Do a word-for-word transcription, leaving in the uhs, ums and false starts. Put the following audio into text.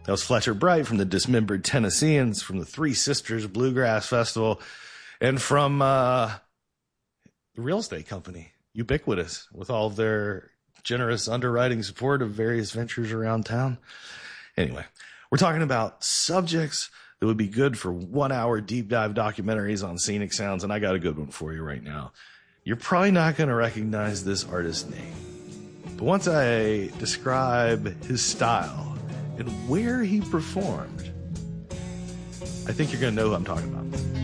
That was Fletcher Bright from the Dismembered Tennesseans, from the Three Sisters Bluegrass Festival, and from uh, the real estate company, Ubiquitous, with all of their generous underwriting support of various ventures around town. Anyway, we're talking about subjects that would be good for one-hour deep dive documentaries on scenic sounds, and I got a good one for you right now. You're probably not going to recognize this artist's name, but once I describe his style and where he performed, I think you're going to know who I'm talking about.